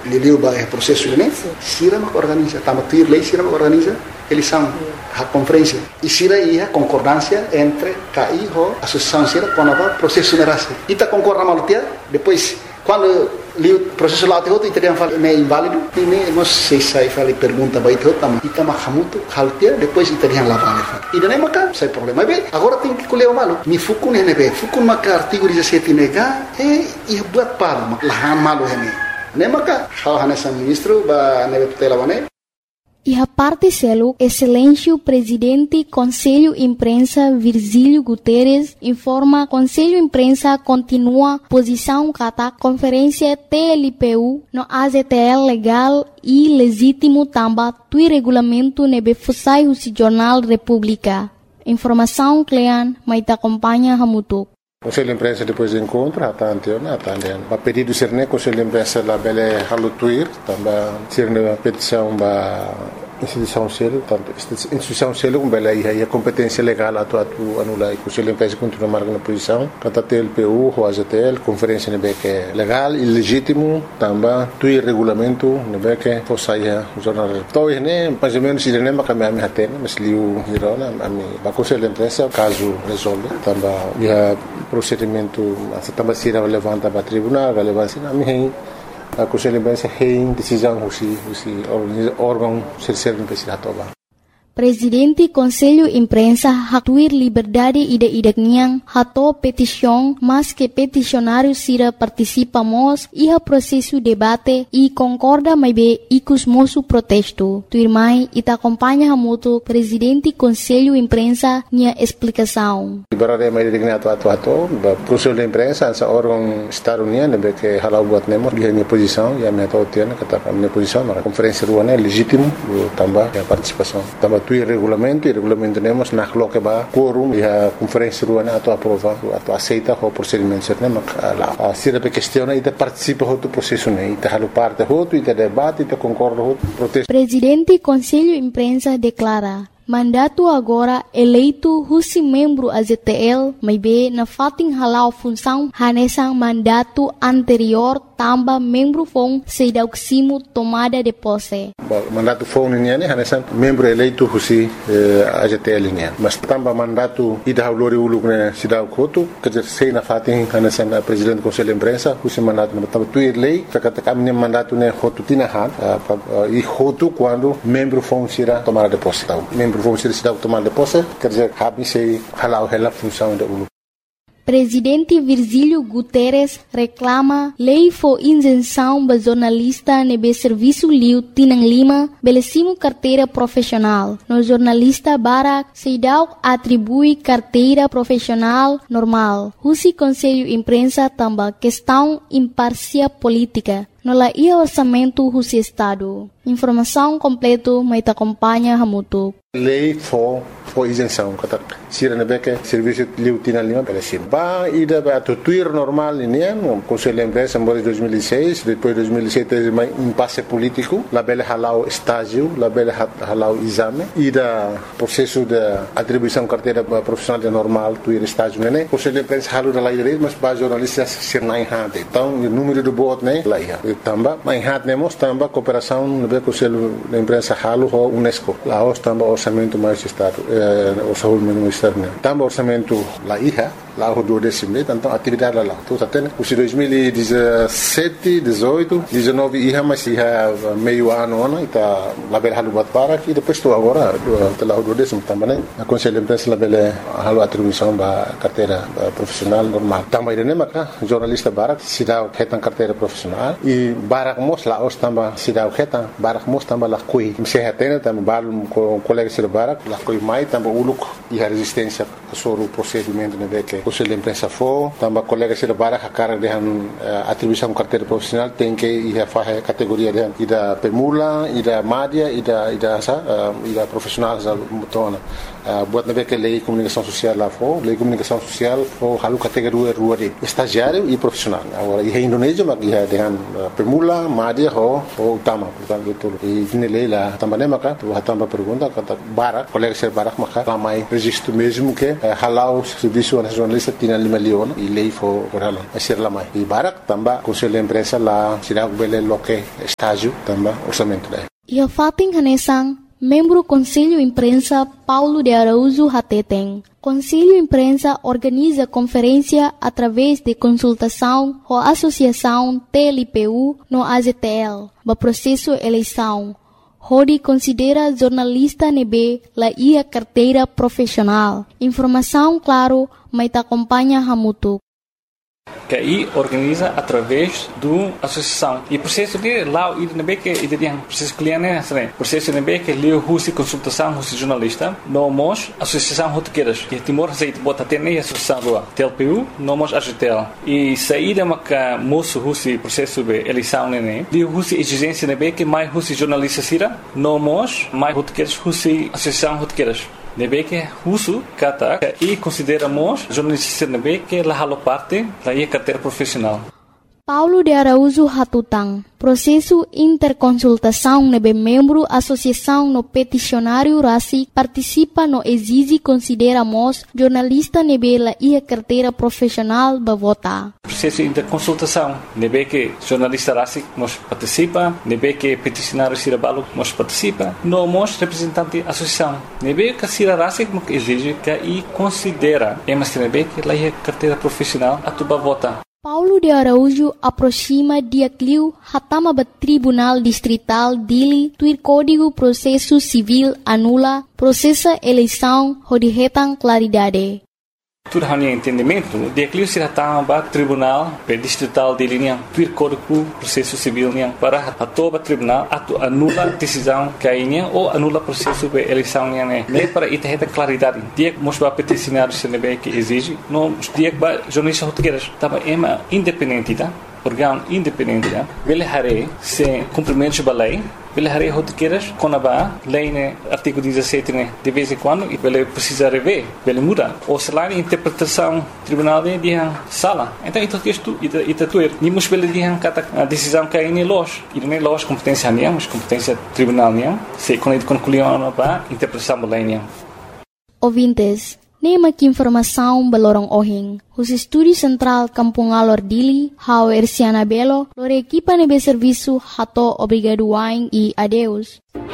Liliu ba processo ini, sira mak organiza, tama tuir lei sira mak organiza, eles são a conferência e sira ia concordância entre KI ho associação sira com a processo nerase. Ita concorda malutia, depois quando o processo lá todo italiano fala é inválido, e nem nós sei sai fala pergunta vai todo tam ita mahamuto haltia depois italiano lá vale. E não é maca, sai problema bem. Agora tem que colher o malo. Mi fukun é nebe, fukun maca artigo 17 nega e buat para mak lahan malo hene. Nem maca, hal hanesan ministro ba nebe tutela bane. E a parte selo, excelência presidente Conselho Imprensa Virgílio Guterres informa Conselho Imprensa continua posição kata conferência TLPU no AZTL legal e legítimo tamba tui regulamento nebe fusai o Jornal República. Informação Clean, mas te acompanha Hamutuk. Conselho de Imprensa depois do encontro, a pedido de ser Conselho de Imprensa la bele halutuir, também ser a petição da instituição selo, tanto instituição selo como bele aí a competência legal atu anula e Conselho de Imprensa continua marcando posição, kata TLPU, o AZTL, conferência nebe que é legal e legítimo, também tui regulamento nebe que fosse o jornal. Então né, mais ou menos ele nem macamia me hatena, mas liu hirona a Conselho de Imprensa caso resolve, também procedimento também será levanta para tribunal, relevância na minha a Conselho de Imprensa tem decisão o órgão serve para toba. Presidente Conselho Imprensa hatuir liberdade ida-idakniang hato petição, mas que peticionário sira participamos e a processo debate e concorda mais bem icus moço protesto. Tuirmai ita acompanha hamuto Presidente Conselho Imprensa nia explicação. Liberdade mais digna atu Conselho de Imprensa essa órgão estado-união que halau buat nemo dia minha posição e a minha tautiana kata minha posição na conferência ruana é legítimo também a participação também tu regulamento temos na coloca ba quorum e a conferência ruana atu aprova atu aceita o procedimento certo mas lá se a questiona e participa do processo né e halu parte e debate e concorda protesto. Presidente Conselho Imprensa declara mandato agora eleito husi membro AZTL may be na fating halau função hanesang mandato anterior tamba membro fong seidaksimo tomada de posse. Mandato fong niya ni hanesang membro eleito husi AZTL niya. Mas tamba mandato ida haulori uluk na sidaw koto kajer sei na fating hanesang presidente Conselho de Imprensa husi mandato na tamba tuir lei kakata kami mandato na hotu tinahan e hotu quando membro fong sira tomada de posse. Vamos ser cidade tomar de posse, quer dizer, se halau ela função da ULU. Presidente Virgílio Guterres reclama lei for isenção ba jornalista nebe serviço liu tinang lima belesimo carteira profissional. No jornalista Barak Seidau atribui carteira profissional normal. Husi Conselho Imprensa tamba questão imparcial política. No la ia orçamento husi Estado. Informação completo mas te acompanha Hamutuk. Lei for isenção, kata sira nebeke serviço liu tina lima belesim. Ba ida ba tuir normal ini o Conselho de Imprensa em 2006, depois 2007 teve mais impasse político, la bele halau estágio, la bele halau exame, ida processo de atribuição carteira profissional de normal tuir estágio né. Conselho de Imprensa halu da lei direito, mas ba jornalistas sir na hade. Então o número de voto né lá ia. Tamba mais hade nemos tamba cooperação no Conselho de Imprensa halu ho UNESCO. Lá os tamba orçamento mais estado orçamento externo. Tamba orçamento lá ia, lá o do décimo, então atividade lá. Então até os 2017, 18, 19 ia mas ia meio ano né, tá lá bela halu bat para e depois tu agora lá o do décimo também né. A Conselho de Imprensa lá bela halu atribuição da carteira profissional normal. Tamba ide né maka jornalista barak sidau ketan carteira profissional e barak mos lá os tamba sidau ketan barak mos tamba lá kui. Se hatena tamba balum com colega sir barak lá kui mai tamba uluk e a resistência sobre o procedimento né que o Conselho de Imprensa for tamba colega sir barak a cara de atribuição carteira profissional tem que ir a fazer categoria de ida permula ida madia ida profissional za mutona buat nabe que lei comunicação social lá for lei comunicação social for halu categoria rua de estagiário e profissional agora e Indonésia mas ia dengan permula madia ho utama portanto itu e lei lá também maka tu tamba pergunta kata barak colega ser barak maka ramai registro mesmo que halau serviço a jornalista tinha 5 milhões e lei foi por halau asir lamai e barak também conselho da empresa lá sirag bele loke estágio também orçamento daí. E a fating hanesang membro Conselho Imprensa Paulo de Araújo Hateteng. Conselho Imprensa organiza conferência através de consultação com a Associação TLPU no AZTL, no processo eleição. Rodi considera jornalista nebe la ia carteira profissional. Informação claro, mas te acompanha hamutuk. Que aí organiza através da associação e processo de lá o IDNB que ideia processo cliente né processo IDNB que leu husi consultação husi jornalista nomos associação rotequeiras que Timor aceita bota até nem associação rua TLPU nomos AGTL e saída maca moço husi processo de eleição né leu husi exigência IDNB que mais husi jornalista sira nomos mais rotequeiras husi associação rotequeiras nebe que uso kata e consideramos jornalista nebe que la halo parte da ia carteira profissional. Paulo de Araújo Hatutang, processo interconsultação nebe membro associação no peticionário RACI participa no exige consideramos jornalista nebe la ia carteira profissional ba vota. Processo interconsultação nebe que jornalista RACI nos participa, nebe que peticionário Cirabalo nos participa, nomos representante associação nebe que Cira RACI exige que e considera mas nebe que la ia carteira profissional atuba vota. Paulo de Araújo aproxima dia cliu hatama ba Tribunal Distrital Dili tuir Código Processo Civil anula processa eleição rodihetan claridade. Tudo hanya entendimento dia cliu se hatama ba Tribunal Distrital Dili niang tuir Código Processo Civil niang para atoba tribunal atu anula decisão kainya ou anula processo de eleição niang ne para itaheta claridade dia mos ba peticionário se nebe que exige no dia ba jornalista rotequeiras tava ema independente tá órgão independente tá vele hare se cumprimentos ba lei vele hare rotequeiras conaba lei né artigo 17 né de vez em quando e vele precisa rever vele muda ou se lá interpretação tribunal de dia sala então isso que isto tuer ni mos vele dia kata a decisão que aí los e nem los competência niang mas competência tribunal niang se quando concluiu ba interpretação ba lei niang. Ouvintes, nema que informação balorong ohing. Os estúdios central Kampung Alor Dili, Hau Ersiana Belo, lore equipa nebe serviço hato obrigado wain e adeus.